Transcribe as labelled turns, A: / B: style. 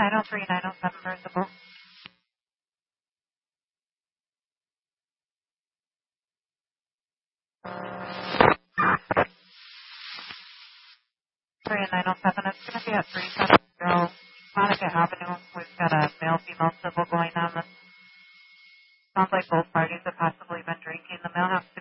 A: 903, 907 visible. 3 and 907, it's going to be at 370 Monica Avenue. We've got a male-female civil going on. Sounds like both parties have possibly been drinking. The male has